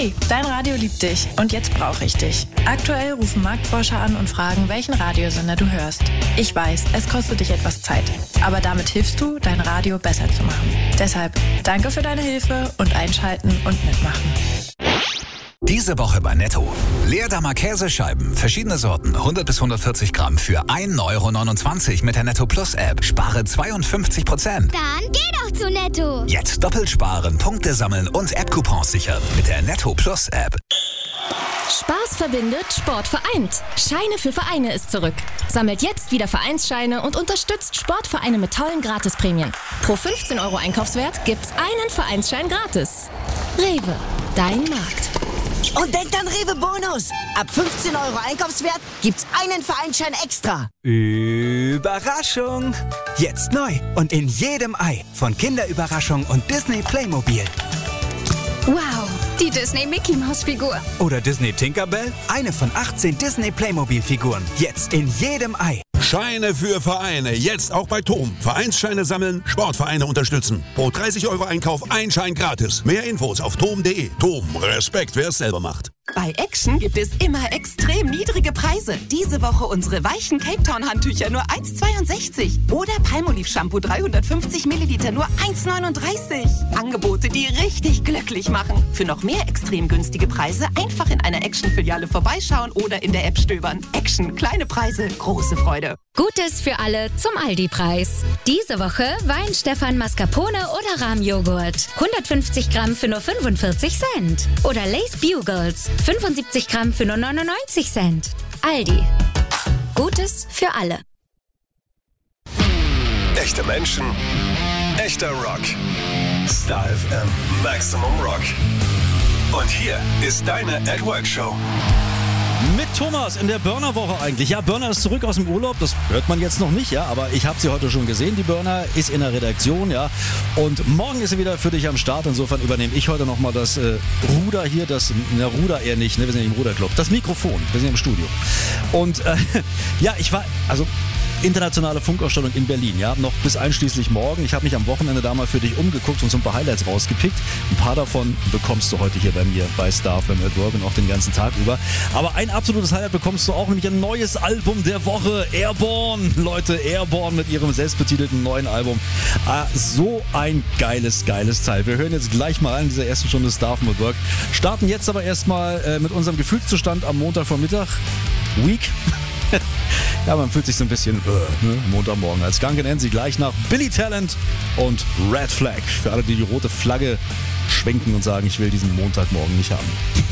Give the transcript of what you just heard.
Hey, dein Radio liebt dich und jetzt brauche ich dich. Aktuell rufen Marktforscher an und fragen, welchen Radiosender du hörst. Ich weiß, es kostet dich etwas Zeit, aber damit hilfst du, dein Radio besser zu machen. Deshalb danke für deine Hilfe und einschalten und mitmachen. Diese Woche bei Netto. Leerdammer Käsescheiben, verschiedene Sorten, 100 bis 140 Gramm für 1,29 € mit der Netto Plus App. Spare 52%. Dann geh doch zu Netto. Jetzt doppelt sparen, Punkte sammeln und App-Coupons sichern mit der Netto Plus App. Spaß verbindet, Sport vereint. Scheine für Vereine ist zurück. Sammelt jetzt wieder Vereinsscheine und unterstützt Sportvereine mit tollen Gratisprämien. Pro 15 € Einkaufswert gibt's einen Vereinsschein gratis. Rewe, dein Markt. Und denkt an Rewe Bonus. Ab 15 € Einkaufswert gibt's einen Vereinsschein extra. Überraschung! Jetzt neu und in jedem Ei von Kinderüberraschung und Disney Playmobil. Wow, die Disney Mickey Maus Figur. Oder Disney Tinkerbell, eine von 18 Disney Playmobil Figuren. Jetzt in jedem Ei. Scheine für Vereine, jetzt auch bei TOM. Vereinsscheine sammeln, Sportvereine unterstützen. Pro 30 € Einkauf ein Schein gratis. Mehr Infos auf tom.de. TOM, Respekt, wer es selber macht. Bei Action gibt es immer extrem niedrige Preise. Diese Woche unsere weichen Cape Town Handtücher nur 1,62. Oder Palmolive Shampoo 350 Milliliter nur 1,39. Angebote, die richtig glücklich machen. Für noch mehr extrem günstige Preise einfach in einer Action-Filiale vorbeischauen oder in der App stöbern. Action, kleine Preise, große Freude. Gutes für alle zum Aldi-Preis. Diese Woche Weinstefan Mascarpone oder Rahmjoghurt. 150 Gramm für nur 45 Cent. Oder Lay's Bugles. 75 Gramm für nur 99 Cent. Aldi. Gutes für alle. Echte Menschen, echter Rock. Star FM Maximum Rock. Und hier ist deine At Work Show. Mit Thomas in der Burner-Woche eigentlich. Ja, Burner ist zurück aus dem Urlaub, das hört man jetzt noch nicht, ja, aber ich habe sie heute schon gesehen, die Burner, ist in der Redaktion, ja, und morgen ist sie wieder für dich am Start, insofern übernehme ich heute nochmal das Ruder hier, Ruder eher nicht, ne, wir sind ja im Ruderclub, das Mikrofon, wir sind im Studio. Und ja, ich war, also internationale Funkausstellung in Berlin, ja, noch bis einschließlich morgen. Ich habe mich am Wochenende da mal für dich umgeguckt und so ein paar Highlights rausgepickt. Ein paar davon bekommst du heute hier bei mir bei Star FM at Work und auch den ganzen Tag über. Aber ein absolutes Highlight bekommst du auch, nämlich ein neues Album der Woche, Airborne. Leute, Airborne mit ihrem selbstbetitelten neuen Album. So ein geiles Teil. Wir hören jetzt gleich mal rein in dieser ersten Stunde Star FM at Work. Starten jetzt aber erstmal mit unserem Gefühlszustand am Montagvormittag. Week. Ja, man fühlt sich so ein bisschen Montagmorgen. Als Gang nennen sie gleich nach Billy Talent und Red Flag. Für alle, die die rote Flagge schwenken und sagen, ich will diesen Montagmorgen nicht haben.